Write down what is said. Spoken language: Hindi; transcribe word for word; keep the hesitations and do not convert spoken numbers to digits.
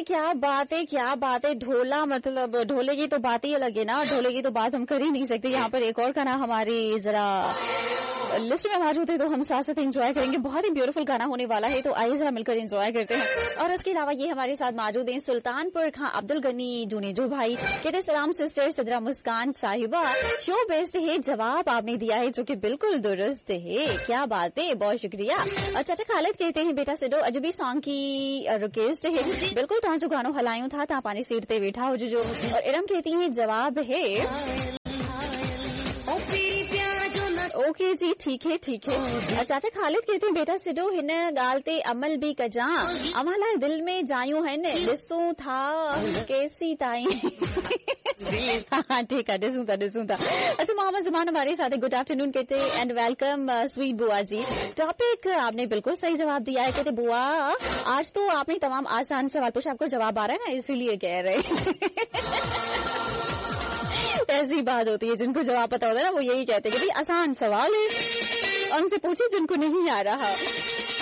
क्या बात है, क्या बात है। ढोला मतलब ढोले की तो बात ही अलग है ना, ढोले की तो बात हम कर ही नहीं सकते। यहाँ पर एक और गाना हमारी जरा लिस्ट में मौजूद है तो हम साथ साथ एंजॉय करेंगे। बहुत ही ब्यूटीफुल गाना होने वाला है, तो आइए जरा मिलकर एंजॉय करते हैं। और उसके अलावा ये हमारे साथ मौजूद हैं सुल्तानपुर खां अब्दुल गनी जुनेजो भाई। कहते सलाम सिस्टर सदरा मुस्कान साहिबा, शो बेस्ट है, जवाब आपने दिया है जो कि बिल्कुल दुरुस्त है। क्या बात है, बहुत शुक्रिया। और चाचा खालिद कहते हैं बेटा सिडो अजबी सॉन्ग की रिक्वेस्ट है, बिल्कुल तहां जो गानो हलायूं था ता पानी सीट ते वेठा हो जो। और इरम कहती है जवाब है ओके जी, ठीक है ठीक है। चाचा खालिद कहते हैं बेटा सिडो हिन गालते अमल भी कजा, अमला दिल में जायूं है न ॾिसूं था कैसी ताई। हाँ ठीक है, ॾिसूं था ॾिसूं था। अच्छा मोहम्मद जुमान हमारे साथ है, गुड आफ्टरनून कहते हैं एंड वेलकम स्वीट बुआ जी। टॉपिक आपने बिल्कुल सही जवाब दिया है। कहते बुआ आज तो आपने तमाम आसान सवाल पूछा, आपको जवाब आ रहा है ना इसीलिए कह रहे। ऐसी बात होती है, जिनको जवाब पता होता है ना वो यही कहते हैं कि भाई आसान सवाल है, उनसे पूछिए जिनको नहीं आ रहा।